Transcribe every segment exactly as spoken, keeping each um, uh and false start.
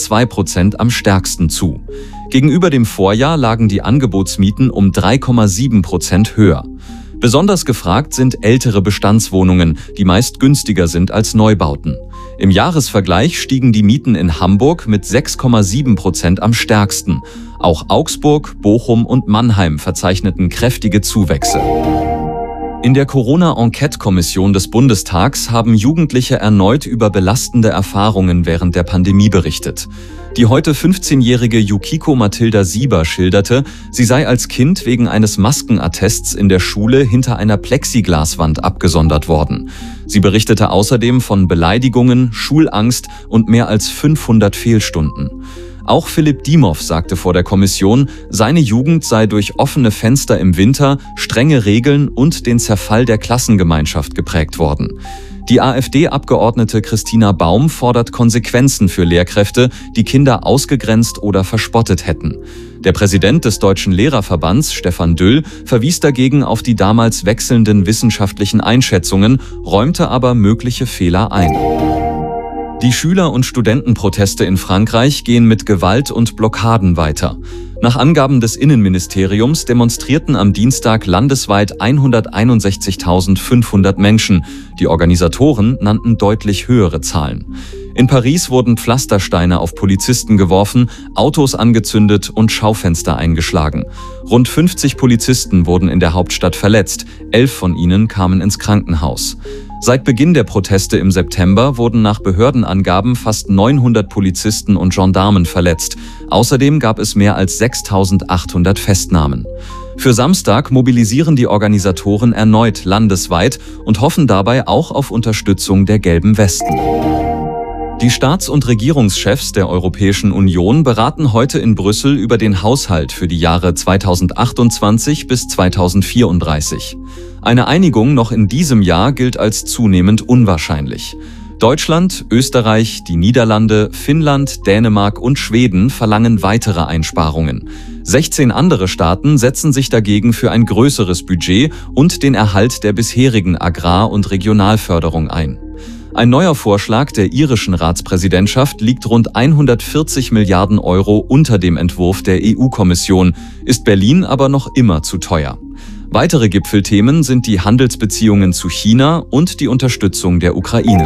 zwei Prozent am stärksten zu. Gegenüber dem Vorjahr lagen die Angebotsmieten um drei Komma sieben Prozent höher. Besonders gefragt sind ältere Bestandswohnungen, die meist günstiger sind als Neubauten. Im Jahresvergleich stiegen die Mieten in Hamburg mit sechs Komma sieben Prozent am stärksten. Auch Augsburg, Bochum und Mannheim verzeichneten kräftige Zuwächse. In der Corona-Enquete-Kommission des Bundestags haben Jugendliche erneut über belastende Erfahrungen während der Pandemie berichtet. Die heute fünfzehnjährige Yukiko Mathilda Sieber schilderte, sie sei als Kind wegen eines Maskenattests in der Schule hinter einer Plexiglaswand abgesondert worden. Sie berichtete außerdem von Beleidigungen, Schulangst und mehr als fünfhundert Fehlstunden. Auch Philipp Dimow sagte vor der Kommission, seine Jugend sei durch offene Fenster im Winter, strenge Regeln und den Zerfall der Klassengemeinschaft geprägt worden. Die AfD-Abgeordnete Christina Baum fordert Konsequenzen für Lehrkräfte, die Kinder ausgegrenzt oder verspottet hätten. Der Präsident des Deutschen Lehrerverbands, Stefan Düll, verwies dagegen auf die damals wechselnden wissenschaftlichen Einschätzungen, räumte aber mögliche Fehler ein. Die Schüler- und Studentenproteste in Frankreich gehen mit Gewalt und Blockaden weiter. Nach Angaben des Innenministeriums demonstrierten am Dienstag landesweit hunderteinundsechzigtausendfünfhundert Menschen. Die Organisatoren nannten deutlich höhere Zahlen. In Paris wurden Pflastersteine auf Polizisten geworfen, Autos angezündet und Schaufenster eingeschlagen. Rund fünfzig Polizisten wurden in der Hauptstadt verletzt, elf von ihnen kamen ins Krankenhaus. Seit Beginn der Proteste im September wurden nach Behördenangaben fast neunhundert Polizisten und Gendarmen verletzt. Außerdem gab es mehr als sechstausendachthundert Festnahmen. Für Samstag mobilisieren die Organisatoren erneut landesweit und hoffen dabei auch auf Unterstützung der Gelben Westen. Die Staats- und Regierungschefs der Europäischen Union beraten heute in Brüssel über den Haushalt für die Jahre zweitausendachtundzwanzig bis zweitausendvierunddreißig. Eine Einigung noch in diesem Jahr gilt als zunehmend unwahrscheinlich. Deutschland, Österreich, die Niederlande, Finnland, Dänemark und Schweden verlangen weitere Einsparungen. sechzehn andere Staaten setzen sich dagegen für ein größeres Budget und den Erhalt der bisherigen Agrar- und Regionalförderung ein. Ein neuer Vorschlag der irischen Ratspräsidentschaft liegt rund hundertvierzig Milliarden Euro unter dem Entwurf der E U-Kommission, ist Berlin aber noch immer zu teuer. Weitere Gipfelthemen sind die Handelsbeziehungen zu China und die Unterstützung der Ukraine.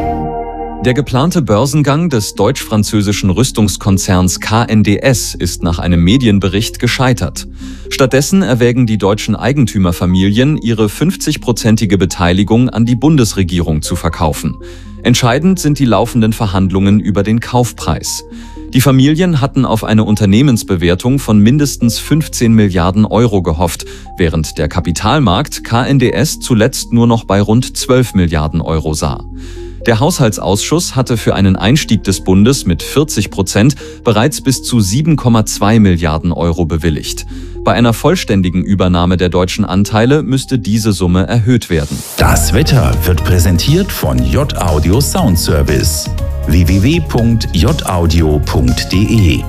Der geplante Börsengang des deutsch-französischen Rüstungskonzerns K N D S ist nach einem Medienbericht gescheitert. Stattdessen erwägen die deutschen Eigentümerfamilien, ihre fünfzig-prozentige Beteiligung an die Bundesregierung zu verkaufen. Entscheidend sind die laufenden Verhandlungen über den Kaufpreis. Die Familien hatten auf eine Unternehmensbewertung von mindestens fünfzehn Milliarden Euro gehofft, während der Kapitalmarkt K N D S zuletzt nur noch bei rund zwölf Milliarden Euro sah. Der Haushaltsausschuss hatte für einen Einstieg des Bundes mit vierzig Prozent bereits bis zu sieben Komma zwei Milliarden Euro bewilligt. Bei einer vollständigen Übernahme der deutschen Anteile müsste diese Summe erhöht werden. Das Wetter wird präsentiert von J-Audio Sound Service. w w w punkt j audio punkt d e.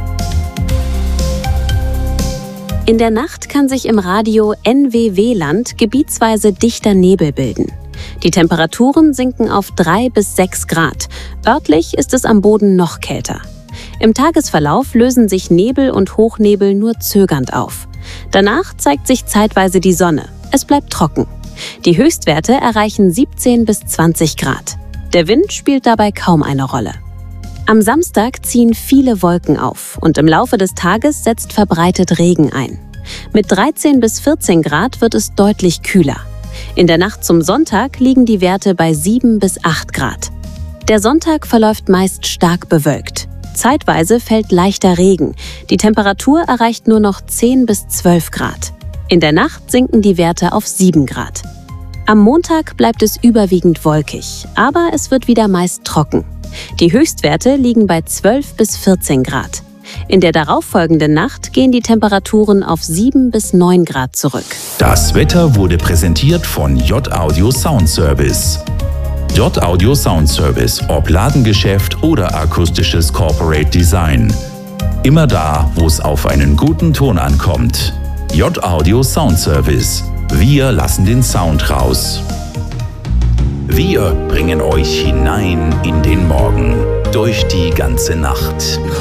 In der Nacht kann sich im Radio N W W-Land gebietsweise dichter Nebel bilden. Die Temperaturen sinken auf drei bis sechs Grad. Örtlich ist es am Boden noch kälter. Im Tagesverlauf lösen sich Nebel und Hochnebel nur zögernd auf. Danach zeigt sich zeitweise die Sonne. Es bleibt trocken. Die Höchstwerte erreichen siebzehn bis zwanzig Grad. Der Wind spielt dabei kaum eine Rolle. Am Samstag ziehen viele Wolken auf und im Laufe des Tages setzt verbreitet Regen ein. Mit dreizehn bis vierzehn Grad wird es deutlich kühler. In der Nacht zum Sonntag liegen die Werte bei sieben bis acht Grad. Der Sonntag verläuft meist stark bewölkt. Zeitweise fällt leichter Regen. Die Temperatur erreicht nur noch zehn bis zwölf Grad. In der Nacht sinken die Werte auf sieben Grad. Am Montag bleibt es überwiegend wolkig, aber es wird wieder meist trocken. Die Höchstwerte liegen bei zwölf bis vierzehn Grad. In der darauffolgenden Nacht gehen die Temperaturen auf sieben bis neun Grad zurück. Das Wetter wurde präsentiert von J-Audio Sound Service. J-Audio Sound Service, ob Ladengeschäft oder akustisches Corporate Design. Immer da, wo es auf einen guten Ton ankommt. J-Audio Sound Service. Wir lassen den Sound raus. Wir bringen euch hinein in den Morgen, durch die ganze Nacht.